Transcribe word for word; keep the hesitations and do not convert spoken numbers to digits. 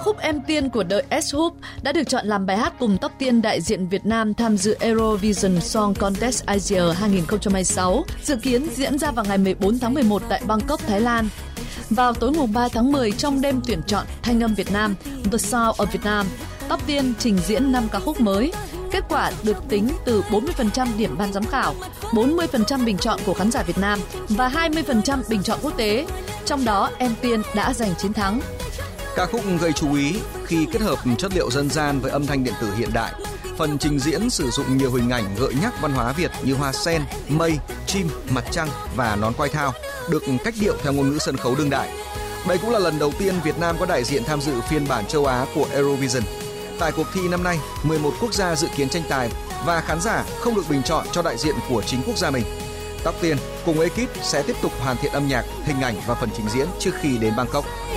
khúc Em Tiên của The S-Hoop đã được chọn làm bài hát cùng top tiên đại diện Việt Nam tham dự Eurovision Song Contest Asia hai không hai sáu, dự kiến diễn ra vào ngày mười bốn tháng mười một tại Bangkok, Thái Lan. Vào tối mùng ba tháng mười, trong đêm tuyển chọn Thanh âm Việt Nam, The Sound of Vietnam, top tiên trình diễn năm ca khúc mới. Kết quả được tính từ bốn mươi phần trăm điểm ban giám khảo, bốn mươi phần trăm bình chọn của khán giả Việt Nam và hai mươi phần trăm bình chọn quốc tế. Trong đó, Em Tiên đã giành chiến thắng. Ca khúc gây chú ý khi kết hợp chất liệu dân gian với âm thanh điện tử hiện đại. Phần trình diễn sử dụng nhiều hình ảnh gợi nhắc văn hóa Việt như hoa sen, mây, chim, mặt trăng và nón quai thao, được cách điệu theo ngôn ngữ sân khấu đương đại. Đây cũng là lần đầu tiên Việt Nam có đại diện tham dự phiên bản châu Á của Eurovision. Tại cuộc thi năm nay, mười một quốc gia dự kiến tranh tài và khán giả không được bình chọn cho đại diện của chính quốc gia mình. Top Tiên cùng ekip sẽ tiếp tục hoàn thiện âm nhạc, hình ảnh và phần trình diễn trước khi đến Bangkok.